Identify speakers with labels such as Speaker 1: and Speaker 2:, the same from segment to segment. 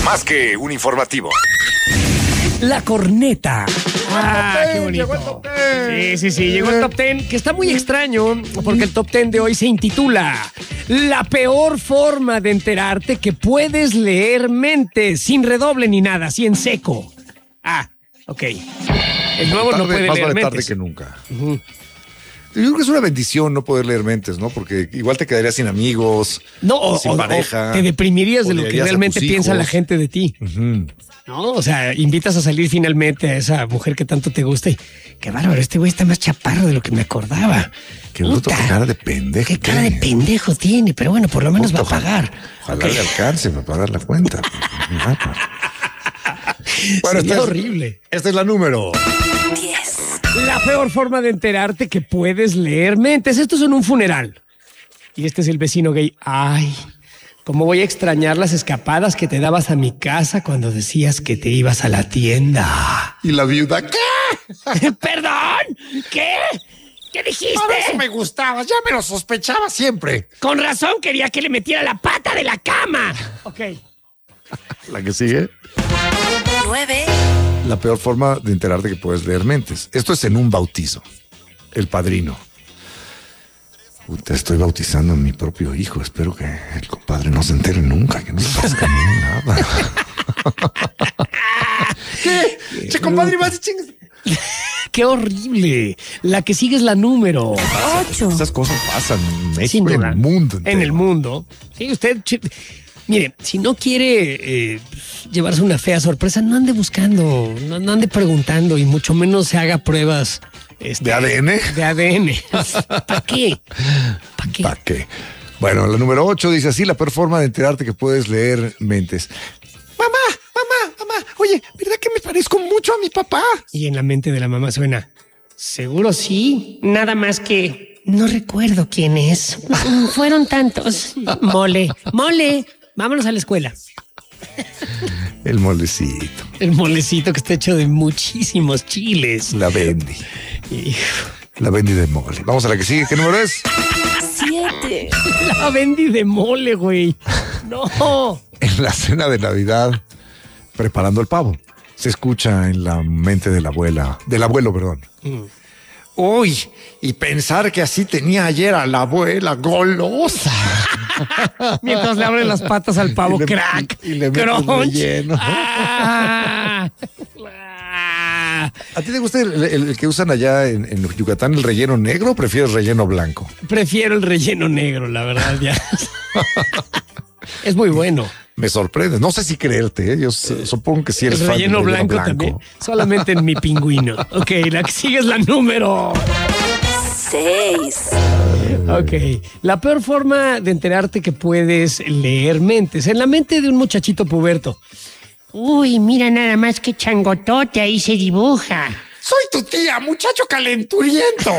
Speaker 1: más que un informativo.
Speaker 2: La corneta. Qué bonito.
Speaker 3: Llegó el top 10.
Speaker 2: Sí, llegó el top 10, que está muy extraño, porque el top 10 de hoy se intitula La peor forma de enterarte que puedes leer mentes, sin redoble ni nada, así en seco. Ok. El nuevo no puede
Speaker 3: más
Speaker 2: leer
Speaker 3: vale tarde
Speaker 2: mentes.
Speaker 3: que nunca. Yo creo que es una bendición no poder leer mentes, ¿no? Porque igual te quedarías sin amigos,
Speaker 2: sin
Speaker 3: pareja.
Speaker 2: te deprimirías de lo que
Speaker 3: odiarías a
Speaker 2: realmente
Speaker 3: tus
Speaker 2: piensa
Speaker 3: hijos.
Speaker 2: la gente de ti. ¿No? O sea, invitas a salir finalmente a esa mujer que tanto te gusta y qué bárbaro, este güey está más chaparro de lo que me acordaba.
Speaker 3: Qué bruto, qué cara de pendejo.
Speaker 2: Qué cara de pendejo tiene, pero bueno, por lo menos va a pagar.
Speaker 3: Ojalá le alcance para pagar la cuenta.
Speaker 2: Bueno, está horrible.
Speaker 3: Esta es la número
Speaker 4: 10.
Speaker 2: La peor forma de enterarte que puedes leer mentes. Esto es en un funeral. Y este es el vecino gay. Ay, cómo voy a extrañar las escapadas que te dabas a mi casa cuando decías que te ibas a la tienda.
Speaker 3: Y la viuda, ¿qué?
Speaker 2: ¿Perdón? ¿Qué? ¿Qué dijiste?
Speaker 3: Por eso me gustabas, ya me lo sospechaba siempre.
Speaker 2: Con razón quería que le metiera la pata de la cama. Ok.
Speaker 3: La que sigue.
Speaker 4: 9.
Speaker 3: La peor forma de enterarte que puedes leer mentes. Esto es en un bautizo. El padrino. Puta, estoy bautizando a mi propio hijo. Espero que el compadre no se entere nunca, que no se parezca a mí nada. ¿Qué? Che, compadre, vas y chingas.
Speaker 2: ¡Qué horrible! La que sigue es la número
Speaker 4: 8.
Speaker 3: Esas cosas pasan en México,
Speaker 2: Sin duda.
Speaker 3: en el mundo entero.
Speaker 2: En el mundo. Sí, usted... Mire, si no quiere llevarse una fea sorpresa, no ande buscando, no ande preguntando y mucho menos se haga pruebas...
Speaker 3: ¿De ADN?
Speaker 2: De ADN. ¿Para qué? ¿Para qué?
Speaker 3: ¿Para qué? Bueno, la número 8 dice así: la peor forma de enterarte que puedes leer mentes. Mamá, oye, ¿verdad que me parezco mucho a mi papá?
Speaker 2: Y en la mente de la mamá suena, seguro sí, nada más que no recuerdo quién es. Fueron tantos. Mole, vámonos a la escuela.
Speaker 3: El molecito.
Speaker 2: El molecito que está hecho de muchísimos chiles.
Speaker 3: La Bendy.
Speaker 2: Hijo.
Speaker 3: La Bendy de mole. Vamos a la que sigue. ¿Qué número es?
Speaker 4: 7.
Speaker 2: La Bendy de mole, güey. No.
Speaker 3: En la cena de Navidad, preparando el pavo, se escucha en la mente de la abuela, del abuelo, perdón. Uy, y pensar que así tenía ayer a la abuela golosa.
Speaker 2: Mientras le abren las patas al pavo,
Speaker 3: Y le-
Speaker 2: crack.
Speaker 3: y le mete el
Speaker 2: crunch.
Speaker 3: relleno. ¿A ti te gusta el que usan allá en Yucatán, el relleno negro, o prefieres relleno blanco?
Speaker 2: Prefiero el relleno negro, la verdad, ya. Es muy bueno.
Speaker 3: Me sorprende. No sé si creerte, ¿eh? Yo supongo que sí eres
Speaker 2: El
Speaker 3: fan del
Speaker 2: relleno blanco también. Solamente en mi pingüino. Ok, la que sigue es la número
Speaker 4: 6.
Speaker 2: Ok. La peor forma de enterarte que puedes leer mentes. En la mente de un muchachito puberto. Uy, mira nada más que changotote ahí se dibuja.
Speaker 3: Soy tu tía, muchacho calenturiento.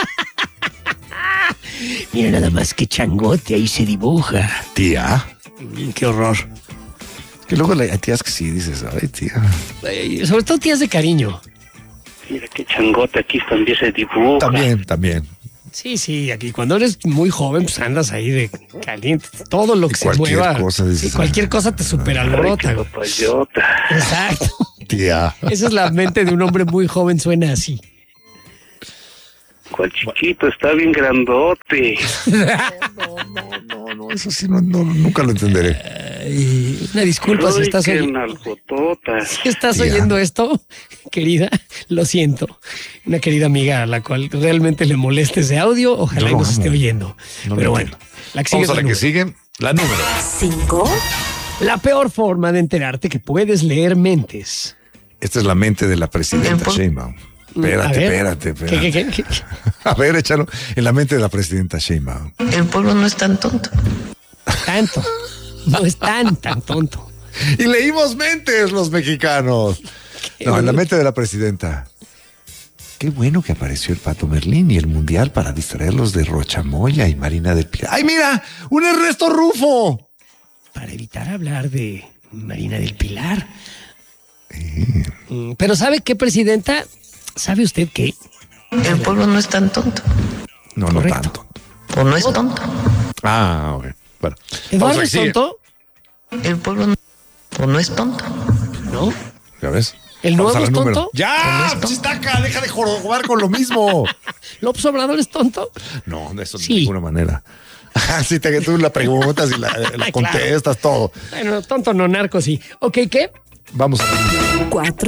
Speaker 2: Mira nada más que changote ahí se dibuja.
Speaker 3: Tía.
Speaker 2: Qué horror.
Speaker 3: Que luego hay tías que sí dices, ay, tía.
Speaker 2: Sobre todo tías de cariño.
Speaker 5: Mira qué changote aquí también se dibuja.
Speaker 3: También.
Speaker 2: Sí, aquí cuando eres muy joven, pues andas ahí de caliente. Todo lo que se
Speaker 3: cualquier
Speaker 2: mueva.
Speaker 3: cosa, dices,
Speaker 2: sí, cualquier cosa te superalborota.
Speaker 5: Ay, qué
Speaker 2: güey.
Speaker 5: papayota.
Speaker 2: Exacto.
Speaker 3: Tía.
Speaker 2: Esa es la mente de un hombre muy joven, suena así.
Speaker 5: ¿Cuál chiquito? Está bien grandote.
Speaker 3: No, eso sí, nunca lo entenderé.
Speaker 2: Ay, una disculpa si
Speaker 5: Ay,
Speaker 2: estás
Speaker 5: qué
Speaker 2: oyendo.
Speaker 5: nalgotota.
Speaker 2: Si estás
Speaker 3: Tía.
Speaker 2: oyendo esto, querida, lo siento. Una querida amiga a la cual realmente le moleste ese audio, ojalá
Speaker 3: Yo
Speaker 2: y
Speaker 3: lo
Speaker 2: nos
Speaker 3: amo.
Speaker 2: esté oyendo.
Speaker 3: No
Speaker 2: Pero
Speaker 3: lo
Speaker 2: bueno,
Speaker 3: entiendo.
Speaker 2: la que sigue
Speaker 3: Vamos a
Speaker 2: es
Speaker 3: la que sigue. La número
Speaker 4: 5.
Speaker 2: La peor forma de enterarte que puedes leer mentes.
Speaker 3: Esta es la mente de la presidenta Sheinbaum.
Speaker 2: A ver.
Speaker 3: Espérate.
Speaker 2: ¿Qué?
Speaker 3: A ver, échalo. En la mente de la presidenta Sheinbaum.
Speaker 6: El pueblo no es tan tonto.
Speaker 2: Tanto. No es tan tonto.
Speaker 3: Y leímos mentes los mexicanos. No, en la mente de la presidenta. Qué bueno que apareció el Pato Merlín y el Mundial para distraerlos de Rochamoya y Marina del Pilar. ¡Ay, mira! ¡Un Ernesto Rufo!
Speaker 2: Para evitar hablar de Marina del Pilar. Pero ¿sabe qué, presidenta? ¿Sabe usted qué?
Speaker 6: El pueblo no es tan tonto.
Speaker 3: No,
Speaker 2: Correcto.
Speaker 3: no tanto.
Speaker 6: O no es tonto.
Speaker 3: Ah, ok. Bueno.
Speaker 2: ¿Eduardo
Speaker 3: Vamos a
Speaker 2: es
Speaker 3: que sigue.
Speaker 2: tonto?
Speaker 6: El pueblo no, Pues no es tonto.
Speaker 2: ¿No?
Speaker 3: ¿Ya ves?
Speaker 2: ¿El
Speaker 3: Vamos
Speaker 2: nuevo
Speaker 3: al
Speaker 2: es
Speaker 3: número.
Speaker 2: tonto?
Speaker 3: ¡Ya! Pues está acá, deja de jorobar con lo mismo.
Speaker 2: ¿López Obrador es tonto?
Speaker 3: No, de eso
Speaker 2: Sí.
Speaker 3: de ninguna manera. Sí, tú la preguntas y la
Speaker 2: Claro.
Speaker 3: contestas, todo.
Speaker 2: Bueno, tonto no, narco sí. Ok, ¿qué?
Speaker 3: Vamos a
Speaker 4: 4,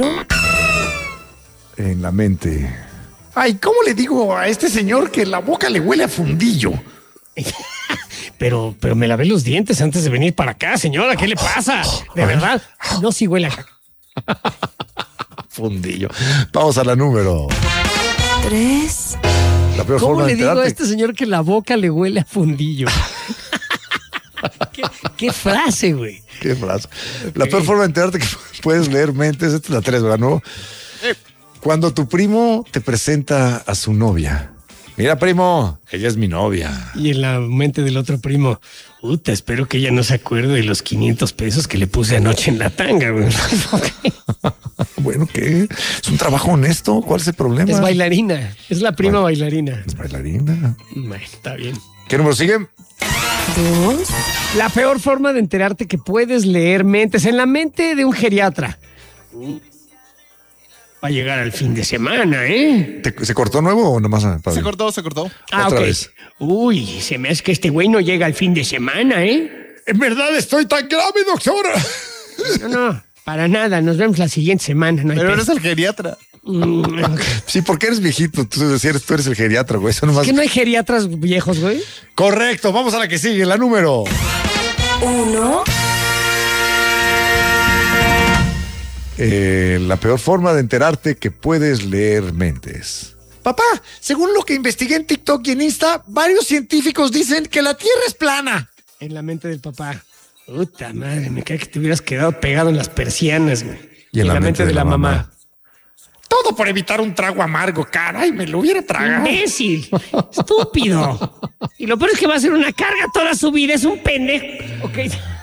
Speaker 3: en la mente. Ay, ¿cómo le digo a este señor que la boca le huele a fundillo?
Speaker 2: Pero me lavé los dientes antes de venir para acá, señora. ¿Qué le pasa? De verdad. No, sí huele acá.
Speaker 3: Fundillo. Vamos a la número.
Speaker 4: 3,
Speaker 3: La peor
Speaker 2: ¿Cómo
Speaker 3: forma de
Speaker 2: le digo a
Speaker 3: enterarte.
Speaker 2: este señor que la boca le huele a fundillo? ¿Qué frase, güey?
Speaker 3: Qué frase. La peor forma de enterarte que puedes leer mentes, esta es la 3, ¿verdad? ¿No? Cuando tu primo te presenta a su novia. Mira, primo, ella es mi novia.
Speaker 2: Y en la mente del otro primo, puta, espero que ella no se acuerde de los 500 pesos que le puse anoche en la tanga, güey.
Speaker 3: Bueno, ¿qué? ¿Es un trabajo honesto? ¿Cuál es el problema?
Speaker 2: Es bailarina, es la prima bailarina.
Speaker 3: Es bailarina.
Speaker 2: Bueno, está bien.
Speaker 3: ¿Qué número sigue?
Speaker 4: 2,
Speaker 2: La peor forma de enterarte que puedes leer mentes en la mente de un geriatra. Va a llegar al fin de semana, ¿eh?
Speaker 3: ¿Se cortó nuevo o nomás?
Speaker 1: Se cortó.
Speaker 2: Ah,
Speaker 3: Otra
Speaker 2: ok.
Speaker 3: vez.
Speaker 2: Uy, se me hace que este güey no llega al fin de semana, ¿eh?
Speaker 3: En verdad estoy tan grave, doctora.
Speaker 2: No, para nada. Nos vemos la siguiente semana. No hay
Speaker 1: Pero
Speaker 2: pedo.
Speaker 1: eres el geriatra.
Speaker 2: Ok.
Speaker 3: Sí, porque eres viejito. Tú eres el geriatra, güey. Eso nomás.
Speaker 2: ¿Que no hay geriatras viejos, güey?
Speaker 3: Correcto. Vamos a la que sigue. La número.
Speaker 4: 1,
Speaker 3: La peor forma de enterarte que puedes leer mentes. Papá, según lo que investigué en TikTok y en Insta, varios científicos dicen que la Tierra es plana.
Speaker 2: En la mente del papá. Puta madre, me cae que te hubieras quedado pegado en las persianas, güey.
Speaker 3: Y en la mente de la mamá.
Speaker 7: Todo por evitar un trago amargo, caray, me lo hubiera tragado.
Speaker 2: ¡Imbécil! ¡Estúpido! Y lo peor es que va a ser una carga toda su vida. Es un pendejo. Ok.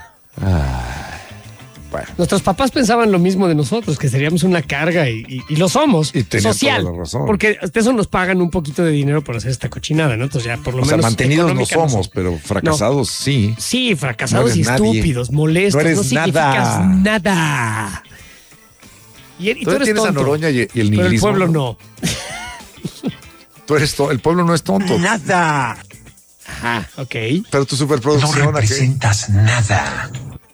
Speaker 3: Bueno.
Speaker 2: Nuestros papás pensaban lo mismo de nosotros, que seríamos una carga y lo somos.
Speaker 3: Y tenían
Speaker 2: social.
Speaker 3: toda la razón.
Speaker 2: Porque hasta eso nos pagan un poquito de dinero por hacer esta cochinada, ¿no? Entonces ya por lo
Speaker 3: O sea,
Speaker 2: menos.
Speaker 3: mantenidos no
Speaker 2: económica
Speaker 3: somos, pero fracasados sí.
Speaker 2: Sí, fracasados
Speaker 3: No
Speaker 2: y
Speaker 3: eres nadie.
Speaker 2: estúpidos, molestos.
Speaker 3: No eres
Speaker 2: significas
Speaker 3: nada.
Speaker 2: nada. Y tú eres
Speaker 3: tienes a
Speaker 2: tonto.
Speaker 3: Noroña y el
Speaker 2: Pero el
Speaker 3: nihilismo.
Speaker 2: pueblo no.
Speaker 3: Tú eres el pueblo no es tonto.
Speaker 8: Nada.
Speaker 2: Ajá, ok.
Speaker 3: Pero tu
Speaker 8: No
Speaker 3: superproducción, ¿a qué?
Speaker 8: representas nada.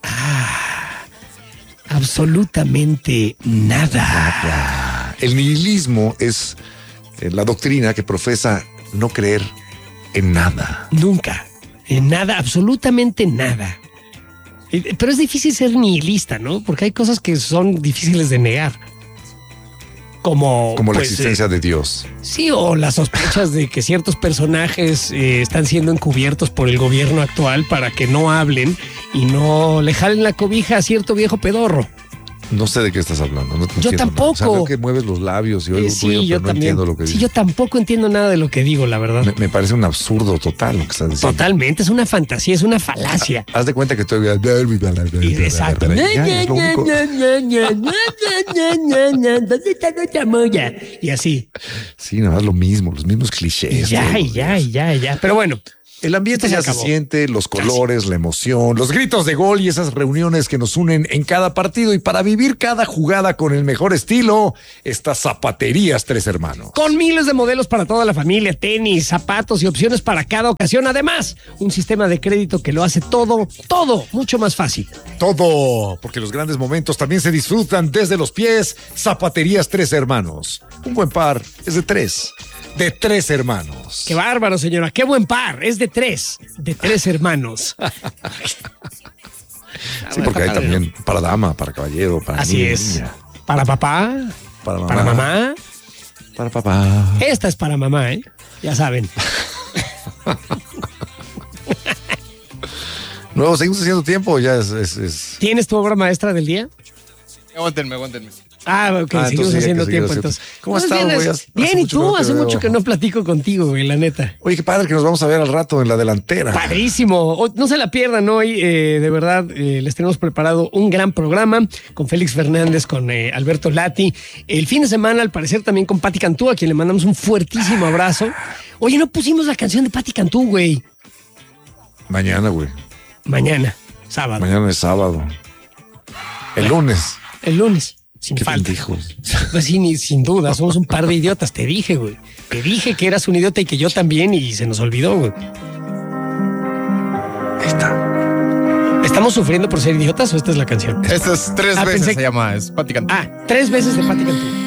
Speaker 2: Absolutamente nada.
Speaker 3: El nihilismo es la doctrina que profesa no creer en nada.
Speaker 2: Nunca. En nada, absolutamente nada. Pero es difícil ser nihilista, ¿no? Porque hay cosas que son difíciles de negar. Como
Speaker 3: Como la
Speaker 2: pues,
Speaker 3: existencia de Dios.
Speaker 2: sí, o las sospechas de que ciertos personajes están siendo encubiertos por el gobierno actual para que no hablen y no le jalen la cobija a cierto viejo pedorro.
Speaker 3: No sé de qué estás hablando. No te
Speaker 2: Yo
Speaker 3: entiendo nada.
Speaker 2: tampoco.
Speaker 3: O sea, veo que mueves los labios y oigo un
Speaker 2: Sí,
Speaker 3: ruido,
Speaker 2: yo
Speaker 3: pero no
Speaker 2: también.
Speaker 3: entiendo lo que
Speaker 2: Sí,
Speaker 3: dices.
Speaker 2: yo tampoco entiendo nada de lo que digo, la verdad.
Speaker 3: Me parece un absurdo total lo que estás diciendo.
Speaker 2: Totalmente, es una fantasía, es una falacia.
Speaker 3: Haz de cuenta que estoy...
Speaker 2: Exacto.
Speaker 3: Ya, es lo único.
Speaker 2: ¿Dónde está nuestra moya? Y así.
Speaker 3: Sí, nada más lo mismo, los mismos clichés.
Speaker 2: Ya. Pero bueno,
Speaker 3: El ambiente
Speaker 2: Esto se
Speaker 3: ya se
Speaker 2: acabó.
Speaker 3: siente, los colores, la emoción, los gritos de gol y esas reuniones que nos unen en cada partido. Y para vivir cada jugada con el mejor estilo, estas zapaterías Tres Hermanos.
Speaker 2: con miles de modelos para toda la familia, tenis, zapatos y opciones para cada ocasión. Además, un sistema de crédito que lo hace todo mucho más fácil.
Speaker 3: Todo, porque los grandes momentos también se disfrutan desde los pies. Zapaterías Tres Hermanos. Un buen par es de tres hermanos.
Speaker 2: Qué bárbaro, señora. Qué buen par. Es de tres hermanos.
Speaker 3: Sí, porque hay también para dama, para caballero, para
Speaker 2: Así
Speaker 3: niño,
Speaker 2: es.
Speaker 3: niña,
Speaker 2: Para papá,
Speaker 3: para mamá,
Speaker 2: para mamá.
Speaker 3: para papá.
Speaker 2: Esta es para mamá, ¿eh? Ya saben.
Speaker 3: Luego seguimos haciendo tiempo, ya es...
Speaker 2: ¿Tienes tu obra maestra del día?
Speaker 1: Aguántenme.
Speaker 2: Ah, ok,
Speaker 3: Ah,
Speaker 2: seguimos
Speaker 3: entonces sí, hay
Speaker 2: haciendo
Speaker 3: que seguir
Speaker 2: tiempo
Speaker 3: haciendo.
Speaker 2: entonces.
Speaker 3: ¿Cómo has
Speaker 2: Buenos
Speaker 3: estado, güey?
Speaker 2: días.
Speaker 3: Hace
Speaker 2: Bien, ¿y
Speaker 3: mucho
Speaker 2: tú?
Speaker 3: que no te
Speaker 2: Hace
Speaker 3: veo.
Speaker 2: mucho que no platico contigo, güey, la neta.
Speaker 3: Oye, qué padre que nos vamos a ver al rato en la delantera.
Speaker 2: Padrísimo. No se la pierdan hoy. De verdad, les tenemos preparado un gran programa con Félix Fernández, con Alberto Lati. El fin de semana, al parecer, también con Pati Cantú, a quien le mandamos un fuertísimo abrazo. Oye, no pusimos la canción de Pati Cantú, güey.
Speaker 3: Mañana, güey.
Speaker 2: Mañana, sábado.
Speaker 3: Mañana es sábado. El lunes.
Speaker 2: El lunes. Sin
Speaker 3: Qué
Speaker 2: falta.
Speaker 3: pendejos.
Speaker 2: Pues sí, sin duda, somos un par de idiotas. Te dije, güey. Te dije que eras un idiota y que yo también, y se nos olvidó, güey.
Speaker 3: Ahí está.
Speaker 2: ¿Estamos sufriendo por ser idiotas o esta es la canción?
Speaker 1: Esta es 3
Speaker 2: Ah,
Speaker 1: veces
Speaker 2: pensé-
Speaker 1: se llama, es Patti Cantú.
Speaker 2: 3 veces de Patti Cantú.